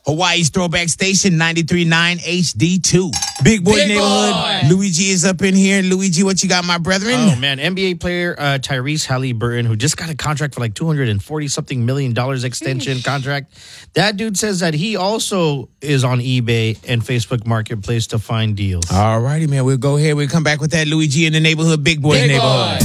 Hawaii's throwback station, 93.9 HD2. Big Boy Neighborhood. Luigi is up in here. Luigi, what you got, my brethren? Oh, man. NBA player Tyrese Halliburton, who just got a contract for like $240-something million extension contract. That dude says that he also is on eBay and Facebook Marketplace to find deals. All righty, man. We'll go ahead. We'll come back with that. Luigi in the neighborhood. Big Boy Neighborhood.